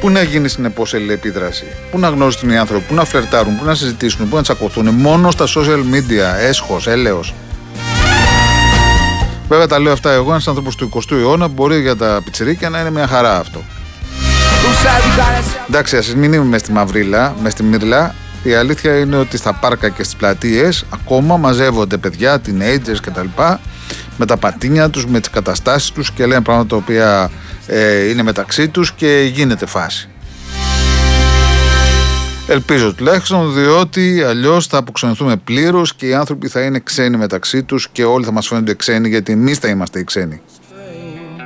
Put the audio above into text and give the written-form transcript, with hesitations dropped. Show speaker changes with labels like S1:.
S1: Πού να γίνει συνεπώς αλληλεπίδραση, πού να γνωρίσουν οι άνθρωποι, πού να φλερτάρουν, πού να συζητήσουν, πού να τσακωθούν? Μόνο στα social media, έσχος, έλεος. Βέβαια τα λέω αυτά εγώ, ένας άνθρωπος του 20ου αιώνα, μπορεί για τα πιτσιρίκια να είναι μια χαρά αυτό. Εντάξει, ας μην είμαι μες στη μαυρίλα, μες στη μύρλα. Η αλήθεια είναι ότι στα πάρκα και στις πλατείες ακόμα μαζεύονται παιδιά, teenagers κτλ. Με τα πατίνια τους, με τις καταστάσεις τους και λένε πράγματα τα οποία είναι μεταξύ τους και γίνεται φάση. Ελπίζω τουλάχιστον, διότι αλλιώς θα αποξενωθούμε πλήρως και οι άνθρωποι θα είναι ξένοι μεταξύ τους και όλοι θα μας φαίνονται ξένοι, γιατί εμείς θα είμαστε οι ξένοι.